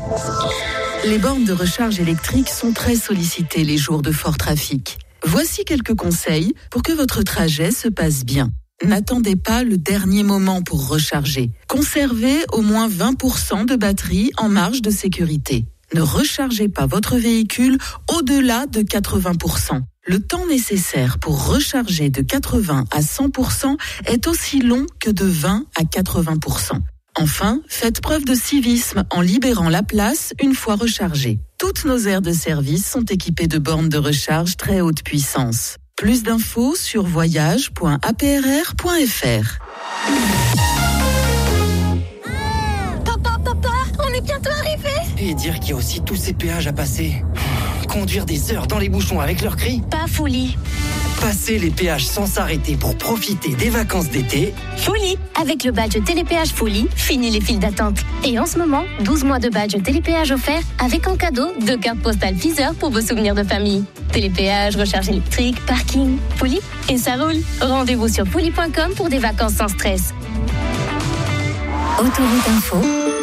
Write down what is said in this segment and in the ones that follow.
Les bornes de recharge électrique sont très sollicitées les jours de fort trafic. Voici quelques conseils pour que votre trajet se passe bien. N'attendez pas le dernier moment pour recharger. Conservez au moins 20% de batterie en marge de sécurité. Ne rechargez pas votre véhicule au-delà de 80%. Le temps nécessaire pour recharger de 80 à 100% est aussi long que de 20 à 80%. Enfin, faites preuve de civisme en libérant la place une fois rechargée. Toutes nos aires de service sont équipées de bornes de recharge très haute puissance. Plus d'infos sur voyage.aprr.fr. Papa, on est bientôt arrivé. Et dire qu'il y a aussi tous ces péages à passer. Conduire des heures dans les bouchons avec leurs cris. Pas folie. Passer les péages sans s'arrêter pour profiter des vacances d'été. Folie. Avec le badge Télépéage Folie, fini les files d'attente. Et en ce moment, 12 mois de badge Télépéage offert avec en cadeau 2 cartes postales Deezer pour vos souvenirs de famille. Télépéage, recharge électrique, parking, Folie et ça roule. Rendez-vous sur folie.com pour des vacances sans stress. Autoroute Info.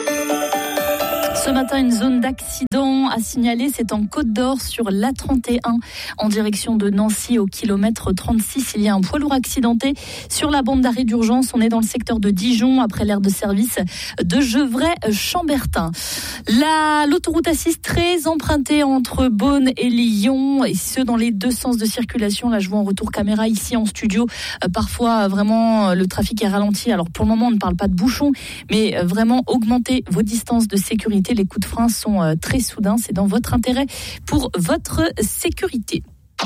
Ce matin, une zone d'accident à signaler, c'est en Côte d'Or sur l'A31 en direction de Nancy au kilomètre 36. Il y a un poids lourd accidenté sur la bande d'arrêt d'urgence. On est dans le secteur de Dijon après l'aire de service de Gevrey-Chambertin. L'autoroute A6 très empruntée entre Beaune et Lyon et ce dans les deux sens de circulation. Là, je vois en retour caméra ici en studio. Parfois, vraiment, le trafic est ralenti. Alors, pour le moment, on ne parle pas de bouchons, mais vraiment augmentez vos distances de sécurité. Les coups de frein sont très soudains. C'est dans votre intérêt pour votre sécurité.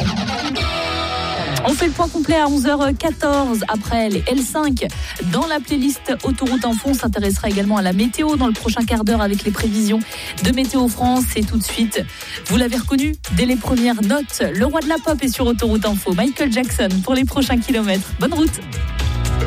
On fait le point complet à 11h14 après les L5 dans la playlist Autoroute Info. On s'intéressera également à la météo dans le prochain quart d'heure avec les prévisions de Météo France. Et tout de suite, vous l'avez reconnu dès les premières notes, le roi de la pop est sur Autoroute Info, Michael Jackson pour les prochains kilomètres. Bonne route.